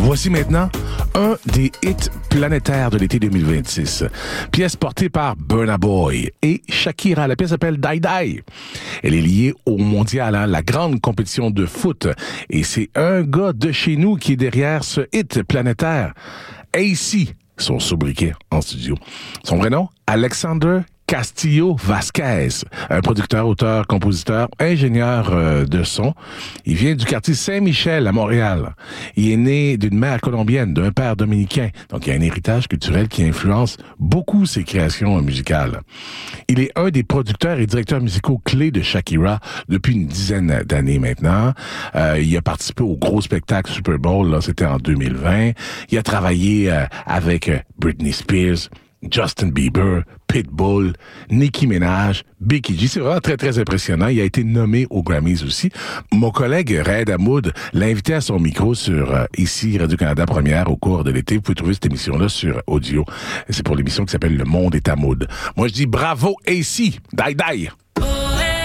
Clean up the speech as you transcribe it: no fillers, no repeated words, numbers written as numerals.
Voici maintenant un des hits planétaires de l'été 2026. Pièce portée par Burna Boy et Shakira. La pièce s'appelle Die Die. Elle est liée au mondial, la grande compétition de foot. Et c'est un gars de chez nous qui est derrière ce hit planétaire. AC, son sobriquet en studio. Son vrai nom, Alexander Castillo Vasquez, un producteur, auteur, compositeur, ingénieur de son. Il vient du quartier Saint-Michel à Montréal. Il est né d'une mère colombienne, d'un père dominicain. Donc, il y a un héritage culturel qui influence beaucoup ses créations musicales. Il est un des producteurs et directeurs musicaux clés de Shakira depuis une dizaine d'années maintenant. Il a participé au gros spectacle Super Bowl, là, c'était en 2020. Il a travaillé avec Britney Spears, Justin Bieber, Pitbull, Nicki Minaj, Becky G. C'est vraiment très, très impressionnant. Il a été nommé aux Grammys aussi. Mon collègue Raed Hamoud l'a invité à son micro sur ici Radio-Canada Première au cours de l'été. Vous pouvez trouver cette émission-là sur audio. C'est pour l'émission qui s'appelle Le Monde est Hamoud. Moi, je dis bravo AC, die die.